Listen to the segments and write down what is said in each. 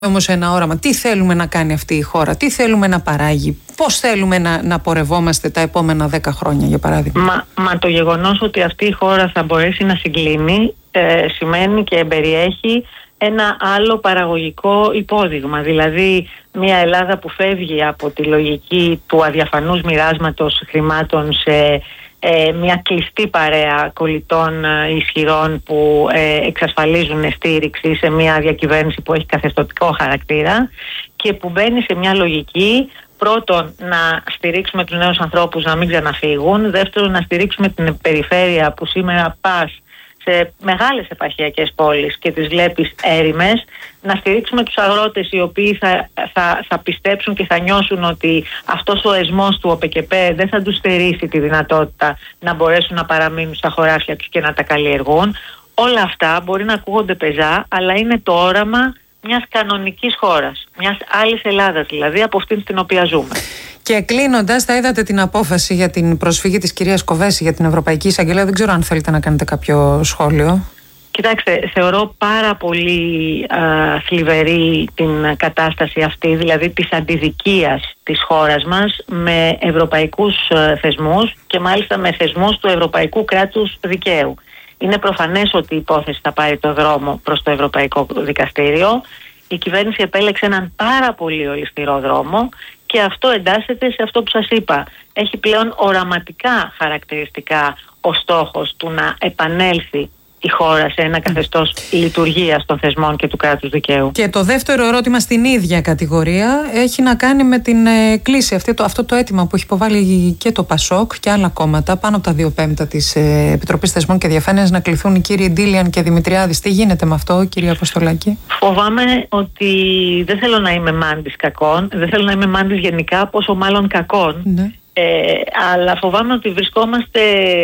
Όμως ένα όραμα. Τι θέλουμε να κάνει αυτή η χώρα, τι θέλουμε να παράγει, πώς θέλουμε να πορευόμαστε τα επόμενα 10 χρόνια, για παράδειγμα. Μα το γεγονός ότι αυτή η χώρα θα μπορέσει να συγκλίνει σημαίνει και περιέχει ένα άλλο παραγωγικό υπόδειγμα. Δηλαδή μια Ελλάδα που φεύγει από τη λογική του αδιαφανούς μοιράσματος χρημάτων σε μια κλειστή παρέα κολλητών ισχυρών που εξασφαλίζουν στήριξη σε μια διακυβέρνηση που έχει καθεστωτικό χαρακτήρα και που μπαίνει σε μια λογική, πρώτον, να στηρίξουμε τους νέους ανθρώπους να μην ξαναφύγουν, δεύτερον, να στηρίξουμε την περιφέρεια που σήμερα πας σε μεγάλες επαρχιακές πόλεις και τις βλέπεις έρημες, να στηρίξουμε τους αγρότες οι οποίοι θα πιστέψουν και θα νιώσουν ότι αυτός ο εσμός του ΟΠΕΚΕΠΕ δεν θα τους στερήσει τη δυνατότητα να μπορέσουν να παραμείνουν στα χωράφια τους και να τα καλλιεργούν. Όλα αυτά μπορεί να ακούγονται πεζά, αλλά είναι το όραμα μιας κανονικής χώρας, μιας άλλης Ελλάδας δηλαδή, από αυτήν στην οποία ζούμε. Και κλείνοντας, θα είδατε την απόφαση για την προσφυγή της κυρίας Κοβέση για την Ευρωπαϊκή Εισαγγελία. Δεν ξέρω αν θέλετε να κάνετε κάποιο σχόλιο. Κοιτάξτε, θεωρώ πάρα πολύ θλιβερή την κατάσταση αυτή, δηλαδή της αντιδικίας της χώρας μας με ευρωπαϊκούς θεσμούς και μάλιστα με θεσμούς του ευρωπαϊκού κράτους δικαίου. Είναι προφανές ότι η υπόθεση θα πάρει το δρόμο προς το Ευρωπαϊκό Δικαστήριο. Η κυβέρνηση επέλεξε έναν πάρα πολύ ολισθηρό δρόμο και αυτό εντάσσεται σε αυτό που σας είπα. Έχει πλέον οραματικά χαρακτηριστικά ο στόχος του να επανέλθει η χώρα σε ένα καθεστώς λειτουργίας των θεσμών και του κράτους δικαίου. Και το δεύτερο ερώτημα στην ίδια κατηγορία έχει να κάνει με την κλίση. Αυτό το αίτημα που έχει υποβάλει και το ΠΑΣΟΚ και άλλα κόμματα, πάνω από τα 2/5 της Επιτροπής Θεσμών και Διαφάνειας, να κληθούν οι κύριοι Ντίλιαν και Δημητριάδης. Τι γίνεται με αυτό, κυρία Αποστολάκη? Φοβάμαι ότι δεν θέλω να είμαι μάντης κακών, δεν θέλω να είμαι μάντης γενικά, πόσο μάλλον κακών. Ναι. Αλλά φοβάμαι ότι βρισκόμαστε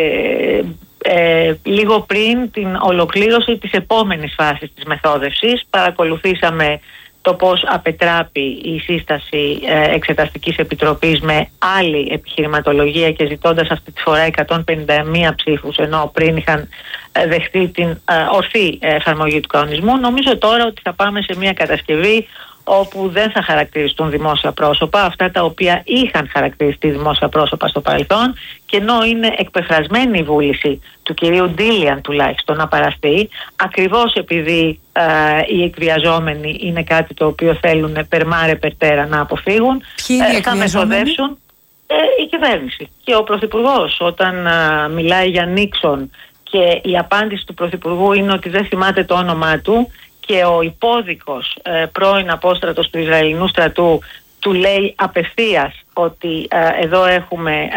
λίγο πριν την ολοκλήρωση της επόμενης φάσης της μεθόδευσης. Παρακολουθήσαμε το πώς απετράπη η σύσταση εξεταστικής επιτροπής με άλλη επιχειρηματολογία και ζητώντας αυτή τη φορά 151 ψήφους, ενώ πριν είχαν δεχτεί την ορθή εφαρμογή του κανονισμού. Νομίζω τώρα ότι θα πάμε σε μια κατασκευή όπου δεν θα χαρακτηριστούν δημόσια πρόσωπα, αυτά τα οποία είχαν χαρακτηριστεί δημόσια πρόσωπα στο παρελθόν, και ενώ είναι εκπεφρασμένη η βούληση του κυρίου Ντίλιαν τουλάχιστον να παραστεί, ακριβώς επειδή οι εκβιαζόμενοι είναι κάτι το οποίο θέλουν περμάρε περτέρα να αποφύγουν, θα μεθοδεύσουν η κυβέρνηση. Και ο Πρωθυπουργός, όταν μιλάει για Νίξον και η απάντηση του Πρωθυπουργού είναι ότι δεν θυμάται το όνομά του, και ο υπόδικος πρώην απόστρατος του Ισραηλινού στρατού του λέει απευθείας ότι εδώ έχουμε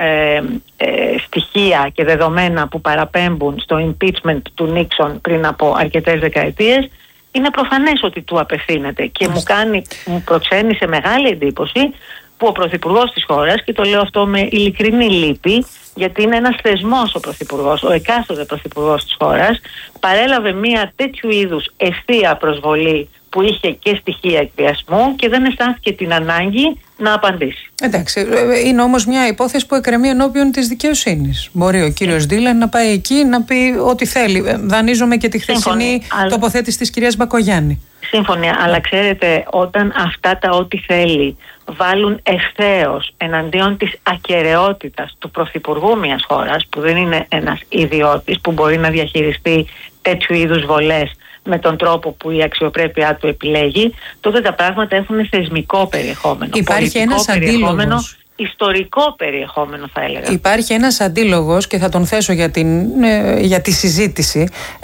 στοιχεία και δεδομένα που παραπέμπουν στο impeachment του Νίξον πριν από αρκετές δεκαετίες, είναι προφανές ότι του απευθύνεται και μου προξένει σε μεγάλη εντύπωση που ο Πρωθυπουργός της χώρας, και το λέω αυτό με ειλικρινή λύπη, γιατί είναι ένας θεσμός ο Πρωθυπουργός, ο εκάστοτε Πρωθυπουργός της χώρας, παρέλαβε μια τέτοιου είδους ευθεία προσβολή που είχε και στοιχεία εκβιασμού και δεν αισθάνθηκε την ανάγκη να απαντήσει. Εντάξει, είναι όμως μια υπόθεση που εκκρεμεί ενώπιον της δικαιοσύνης. Μπορεί ο κύριος Ντίλαν να πάει εκεί να πει ό,τι θέλει. Δανείζομαι και τη χθεσινή τοποθέτηση της κυρίας Μπακογιάννη. Σύμφωνοι, αλλά ξέρετε, όταν αυτά τα ό,τι θέλει βάλουν ευθέως εναντίον της ακεραιότητας του Πρωθυπουργού μιας χώρας, που δεν είναι ένας ιδιώτης που μπορεί να διαχειριστεί τέτοιου είδους βολές με τον τρόπο που η αξιοπρέπειά του επιλέγει, τότε τα πράγματα έχουν θεσμικό περιεχόμενο. Υπάρχει ένας αντίλογος, ιστορικό περιεχόμενο, θα έλεγα. Υπάρχει ένας αντίλογος, και θα τον θέσω για τη συζήτηση,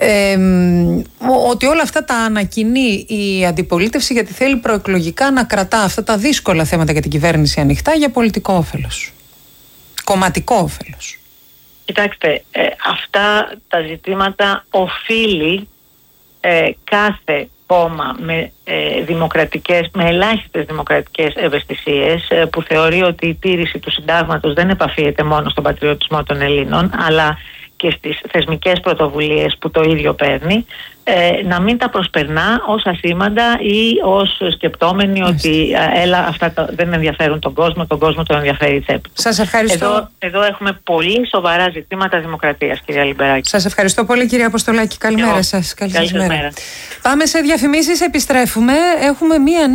ότι όλα αυτά τα ανακοινεί η αντιπολίτευση γιατί θέλει προεκλογικά να κρατά αυτά τα δύσκολα θέματα για την κυβέρνηση ανοιχτά για πολιτικό όφελος, κομματικό όφελος. Κοιτάξτε, αυτά τα ζητήματα οφείλει κάθε κόμμα με ελάχιστες δημοκρατικές ευαισθησίες, που θεωρεί ότι η τήρηση του συντάγματος δεν επαφίεται μόνο στον πατριωτισμό των Ελλήνων, αλλά και και στις θεσμικές πρωτοβουλίες που το ίδιο παίρνει, να μην τα προσπερνά ως ασήμαντα ή ως σκεπτόμενοι ότι αυτά δεν ενδιαφέρουν τον κόσμο τον ενδιαφέρει η τσέπη. Σας ευχαριστώ. Εδώ έχουμε πολύ σοβαρά ζητήματα δημοκρατίας, κυρία Λιμπεράκη. Σας ευχαριστώ πολύ, κυρία Αποστολάκη. Καλημέρα σας. Καλή σας μέρα. Πάμε σε διαφημίσεις, επιστρέφουμε. Έχουμε μία